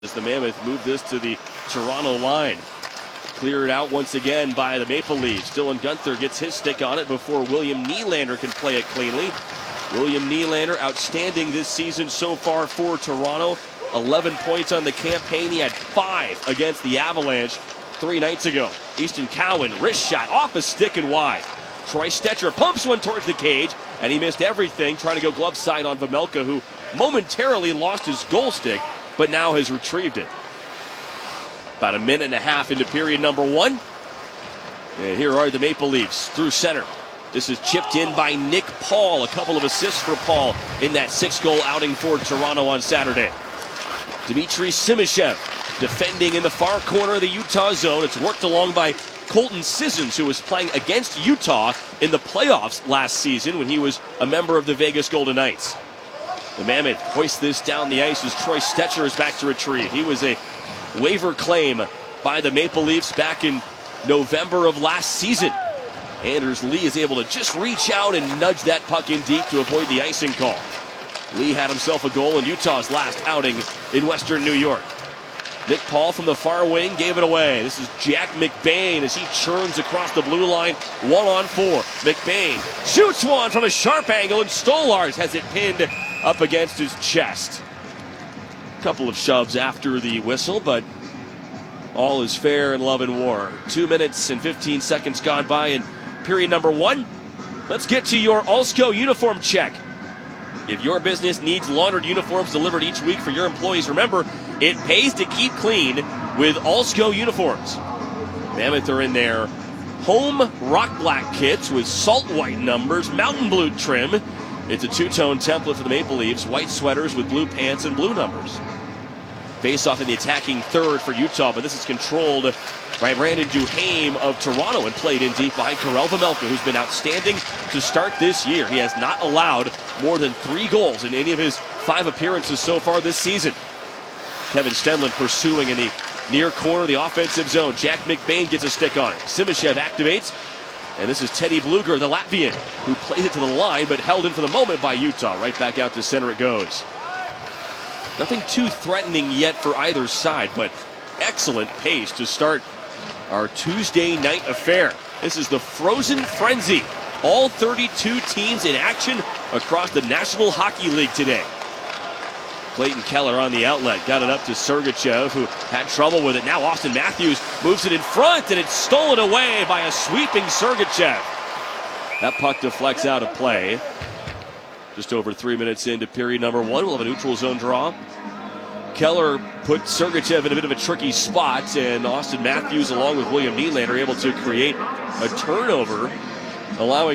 As the Mammoth move this to the Toronto line. Cleared out once again by the Maple Leafs. Dylan Guenther gets his stick on it before William Nylander can play it cleanly. William Nylander outstanding this season so far for Toronto. 11 points on the campaign. He had 5 against the Avalanche 3 nights ago. Easton Cowan, wrist shot off a stick and wide. Troy Stecher pumps one towards the cage, and he missed everything trying to go glove side on Vejmelka, who momentarily lost his goal stick, but now has retrieved it. About a minute and a half into period number 1. And here are the Maple Leafs through center. This is chipped in by Nick Paul. A couple of assists for Paul in that 6-goal outing for Toronto on Saturday. Dmitry Simashev defending in the far corner of the Utah zone. It's worked along by Colton Sissons, who was playing against Utah in the playoffs last season when he was a member of the Vegas Golden Knights. The Mammoth hoists this down the ice as Troy Stecher is back to retrieve. He was a waiver claim by the Maple Leafs back in November of last season. Anders Lee is able to just reach out and nudge that puck in deep to avoid the icing call. Lee had himself a goal in Utah's last outing in Western New York. Nick Paul from the far wing gave it away. This is Jack McBain as he churns across the blue line, 1-on-4. McBain shoots one from a sharp angle, and Stolarz has it pinned up against his chest. A couple of shoves after the whistle, but all is fair in love and war. 2 minutes and 15 seconds gone by in period number 1. Let's get to your Alsco uniform check. If your business needs laundered uniforms delivered each week for your employees, remember, it pays to keep clean with Alsco uniforms. Mammoth are in their home rock black kits with salt white numbers, mountain blue trim. It's a two-tone template for the Maple Leafs, white sweaters with blue pants and blue numbers. Face off in the attacking third for Utah, but this is controlled by Brandon Duhaime of Toronto and played in deep by Karel Vejmelka, who's been outstanding to start this year. He has not allowed more than 3 goals in any of his 5 appearances so far this season. Kevin Stenlund pursuing in the near corner of the offensive zone. Jack McBain gets a stick on it. Simashev activates, and this is Teddy Bluger, the Latvian, who plays it to the line but held in for the moment by Utah. Right back out to center it goes. Nothing too threatening yet for either side, but excellent pace to start our Tuesday night affair. This is the Frozen Frenzy. All 32 teams in action across the National Hockey League today. Clayton Keller on the outlet, got it up to Sergachev, who had trouble with it. Now Austin Matthews moves it in front, and it's stolen away by a sweeping Sergachev. That puck deflects out of play. Just over 3 minutes into period number 1, we'll have a neutral zone draw. Keller put Sergachev in a bit of a tricky spot, and Austin Matthews, along with William Nylander, are able to create a turnover, allowing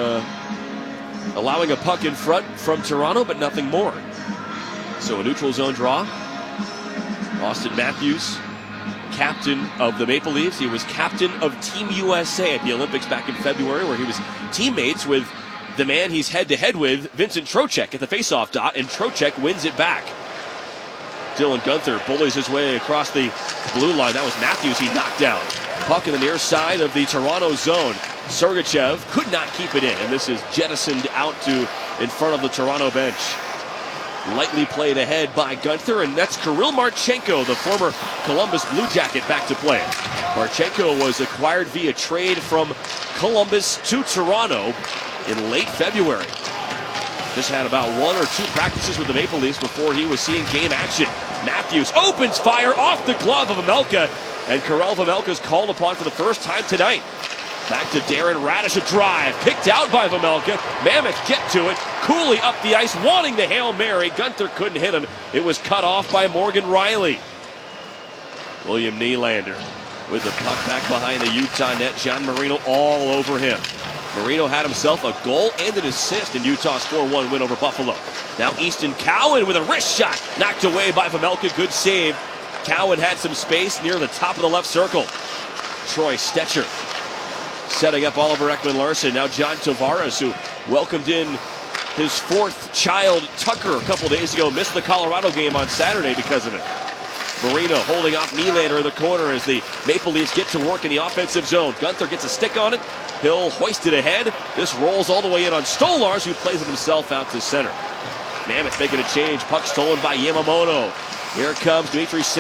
a puck in front from Toronto, but nothing more. So a neutral zone draw. Austin Matthews, captain of the Maple Leafs. He was captain of Team USA at the Olympics back in February, where he was teammates with the man he's head-to-head with, Vincent Trocheck, at the faceoff dot, and Trocheck wins it back. Dylan Guenther bullies his way across the blue line. That was Matthews he knocked down. Puck in the near side of the Toronto zone. Sergachev could not keep it in, and this is jettisoned out to in front of the Toronto bench. Lightly played ahead by Guenther, and that's Kirill Marchenko, the former Columbus Blue Jacket, back to play. Marchenko was acquired via trade from Columbus to Toronto in late February. Just had about 1 or 2 practices with the Maple Leafs before he was seeing game action. Matthews opens fire off the glove of Vejmelka, and Karel Vejmelka is called upon for the first time tonight. Back to Darren Radish, a drive, picked out by Vejmelka. Mammoth get to it, Cooley up the ice, wanting the Hail Mary. Guenther couldn't hit him. It was cut off by Morgan Rielly. William Nylander with the puck back behind the Utah net. John Marino all over him. Marino had himself a goal and an assist in Utah's 4-1 win over Buffalo. Now Easton Cowan with a wrist shot, knocked away by Vejmelka. Good save. Cowan had some space near the top of the left circle. Troy Stecher setting up Oliver Ekman-Larsson. Now John Tavares, who welcomed in his 4th child, Tucker, a couple days ago, missed the Colorado game on Saturday because of it. Marino holding off Nylander in the corner as the Maple Leafs get to work in the offensive zone. Guenther gets a stick on it. He'll hoist it ahead. This rolls all the way in on Stolarz, who plays it himself out to center. Mammoth making a change. Puck stolen by Yamamoto. Here comes Dimitri